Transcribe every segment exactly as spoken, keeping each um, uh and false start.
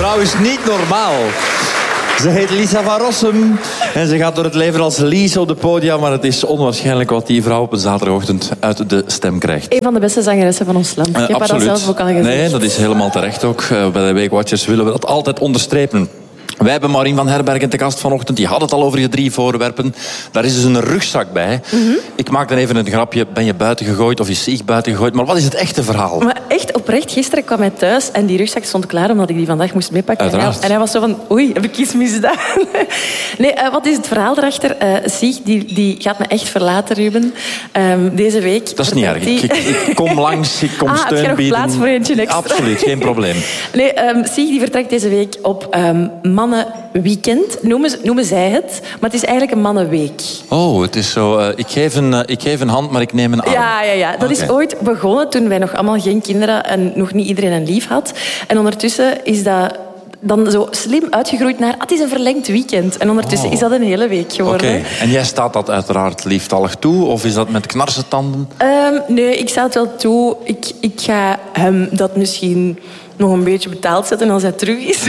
vrouw is niet normaal. Ze heet Lisa van Rossum en ze gaat door het leven als Lies op de podia, maar het is onwaarschijnlijk wat die vrouw op een zaterdagochtend uit de stem krijgt. Een van de beste zangeressen van ons land. Ik Uh, heb haar dat zelf ook al gezegd. Nee, dat is helemaal terecht ook. Uh, bij de Weekwatchers willen we dat altijd onderstrepen. Wij hebben Maureen van Herbergen te gast vanochtend. Die had het al over je drie voorwerpen. Daar is dus een rugzak bij. Mm-hmm. Ik maak dan even een grapje. Ben je buiten gegooid of is zich buiten gegooid? Maar wat is het echte verhaal? Maar echt oprecht, gisteren kwam hij thuis en die rugzak stond klaar omdat ik die vandaag moest meepakken. En hij, en hij was zo van, oei, heb ik iets misdaan? Nee, uh, wat is het verhaal erachter? Uh, Sig, die, die gaat me echt verlaten, Ruben. Um, deze week. Dat is niet erg. Die... Ik, ik, ik kom langs, ik kom ah, steun heb je nog bieden. plaats voor eentje extra? Absoluut, geen probleem. Nee, um, Sig die vertrekt deze week op um, mannenweekend. Noemen, noemen zij het. Maar het is eigenlijk een mannenweek. Oh, het is zo... Uh, ik, geef een, uh, ik geef een hand, maar ik neem een arm. Ja, ja, ja. Dat okay. is ooit begonnen toen wij nog allemaal geen kinderen en nog niet iedereen een lief had. En ondertussen is dat... dan zo slim uitgegroeid naar... het is een verlengd weekend. En ondertussen oh. is dat een hele week geworden. Oké. Okay. En jij staat dat uiteraard lieftallig toe? Of is dat met knarsetanden? Um, nee, ik sta het wel toe. Ik, ik ga hem dat misschien nog een beetje betaald zetten als hij terug is.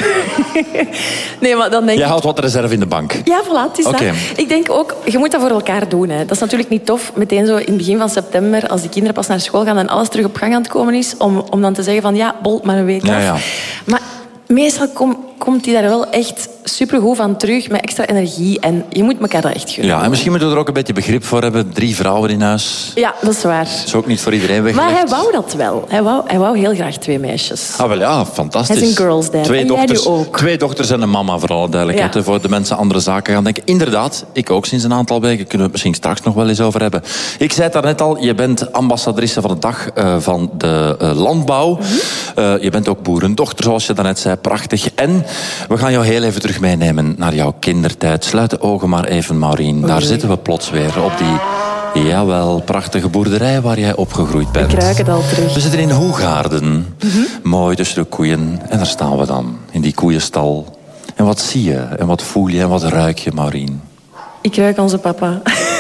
Nee, maar dan denk jij ik... houdt wat reserve in de bank? Ja, voilà, het is okay. dat. Ik denk ook, je moet dat voor elkaar doen. Hè. Dat is natuurlijk niet tof, meteen zo in het begin van september, als die kinderen pas naar school gaan en alles terug op gang aan het komen is, om, om dan te zeggen van, ja, bolt maar een week ja, af. Ja. Maar meestal kom, komt hij daar wel echt supergoed van terug, met extra energie. En je moet elkaar dat echt gunnen. Ja, en misschien moeten we er ook een beetje begrip voor hebben. Drie vrouwen in huis. Ja, dat is waar. Dat is ook niet voor iedereen weggelegd. Maar hij wou dat wel. Hij wou, hij wou heel graag twee meisjes. Ah, wel ja, fantastisch. Hij is een girls dad. Twee en dochters, jij nu ook. Twee dochters en een mama, voor alle duidelijkheid. Ja. Voor de mensen andere zaken gaan denken. Inderdaad, ik ook sinds een aantal weken. Kunnen we het misschien straks nog wel eens over hebben. Ik zei het daarnet al, je bent ambassadrice van de dag uh, van de uh, landbouw. Mm-hmm. Uh, je bent ook boerendochter, zoals je daarnet zei. Prachtig. En we gaan jou heel even terug meenemen naar jouw kindertijd. Sluit de ogen maar even, Maureen. Daar Oei. zitten we plots weer op die, jawel, prachtige boerderij waar jij opgegroeid bent. Ik ruik het al terug. We zitten in Hoegaarden. Mm-hmm. Mooi tussen de koeien. En daar staan we dan, in die koeienstal. En wat zie je? En wat voel je? En wat ruik je, Maureen? Ik ruik onze papa.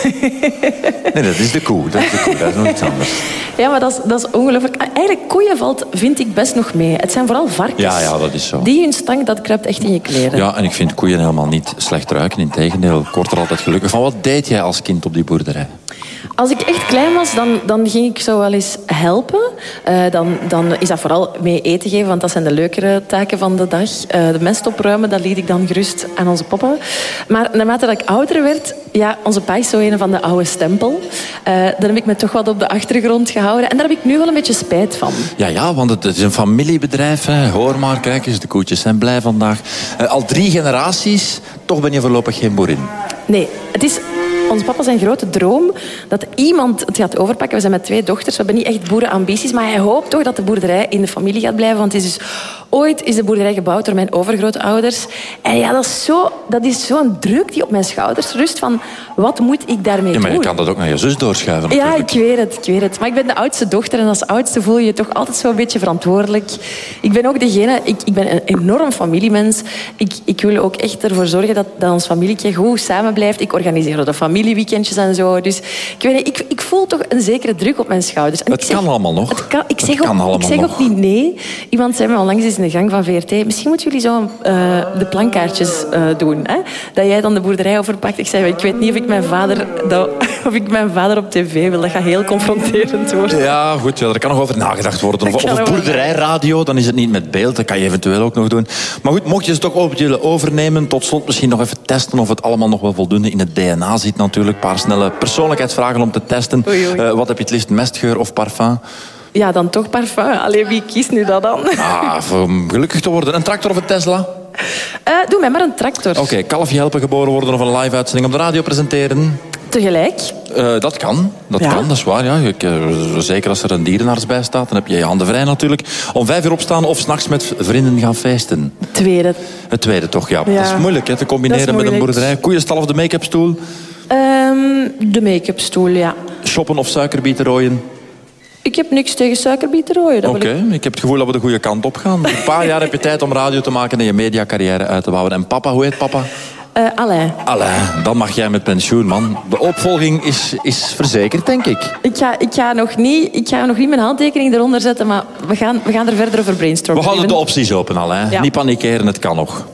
Nee, dat is de koe. Dat is de koe. Dat is nog iets anders. Ja, maar dat is, dat is ongelooflijk. Eigenlijk, koeien valt, vind ik, best nog mee. Het zijn vooral varkens. Ja, ja, dat is zo. Die hun stank, dat kruipt echt in je kleren. Ja, en ik vind koeien helemaal niet slecht ruiken. Integendeel, ik word er altijd gelukkig van. Wat deed jij als kind op die boerderij? Als ik echt klein was, dan, dan ging ik zo wel eens helpen. Uh, dan, dan is dat vooral mee eten geven, want dat zijn de leukere taken van de dag. Uh, de mest opruimen, dat liet ik dan gerust aan onze papa. Maar naarmate dat ik ouder werd, ja, onze pa is zo een van de oude stempel. Uh, dan heb ik me toch wat op de achtergrond gehouden. En daar heb ik nu wel een beetje spijt van. Ja, ja, want het is een familiebedrijf. Hè. Hoor maar, kijk eens, de koetjes zijn blij vandaag. Uh, al drie generaties, toch ben je voorlopig geen boerin. Nee, het is... Onze papa zijn grote droom dat iemand het gaat overpakken. We zijn met twee dochters. We hebben niet echt boerenambities. Maar hij hoopt toch dat de boerderij in de familie gaat blijven. Want het is dus, ooit is de boerderij gebouwd door mijn overgrootouders. En ja, dat is zo, dat is zo'n druk die op mijn schouders rust. Van, wat moet ik daarmee doen? Ja, maar je doen? kan dat ook naar je zus doorschuiven. Natuurlijk. Ja, ik weet het, ik weet het. Maar ik ben de oudste dochter. En als oudste voel je je toch altijd zo'n beetje verantwoordelijk. Ik ben ook degene... Ik, ik ben een enorm familiemens. Ik, ik wil ook echt ervoor zorgen dat, dat ons familietje goed samen blijft. Ik organiseer de familie. Weekendjes en zo. Dus ik, weet niet, ik, ik voel toch een zekere druk op mijn schouders. En het ik zeg, kan allemaal nog. Het kan, ik zeg, het kan ook, ik zeg ook niet nee. Iemand zei me al langs eens in de gang van V R T... Misschien moeten jullie zo uh, de plankaartjes uh, doen. Hè? Dat jij dan de boerderij overpakt. Ik zei, ik weet niet of ik mijn vader, dat, of ik mijn vader op tv wil. Dat gaat heel confronterend worden. Ja, goed. Ja, daar kan nog over nagedacht worden. Of, of boerderijradio, dan is het niet met beeld. Dat kan je eventueel ook nog doen. Maar goed, mocht je ze toch op willen overnemen... tot slot misschien nog even testen of het allemaal nog wel voldoende in het D N A zit natuurlijk. Een paar snelle persoonlijkheidsvragen om te testen. Oei, oei. Uh, wat heb je het liefst, mestgeur of parfum? Ja, dan toch parfum. Allee, wie kiest nu dat dan? Ah, om gelukkig te worden. Een tractor of een Tesla? Uh, doe mij maar een tractor. Oké, okay, kalfje helpen geboren worden of een live-uitzending op de radio presenteren? Tegelijk? Uh, dat kan, dat ja. kan, dat is waar. Ja. Ik, uh, zeker als er een dierenarts bij staat, dan heb je je handen vrij natuurlijk. Om vijf uur opstaan of 's nachts met vrienden gaan feesten? Het tweede. Het tweede toch, ja. ja. Dat is moeilijk hè, te combineren met een boerderij. Koeienstal of de make-up stoel? Um, de make-up stoel, ja. Shoppen of suikerbieten rooien? Ik heb niks tegen suikerbieten rooien. Oké, okay, ik... ik heb het gevoel dat we de goede kant op gaan. Een paar jaar heb je tijd om radio te maken en je mediacarrière uit te bouwen. En papa, hoe heet papa? Uh, Alain. Alain, dan mag jij met pensioen, man. De opvolging is, is verzekerd, denk ik. Ik ga, ik, ga nog niet, ik ga nog niet mijn handtekening eronder zetten, maar we gaan, we gaan er verder over brainstormen. We houden de opties open, Alain. Ja. Niet panikeren, het kan nog.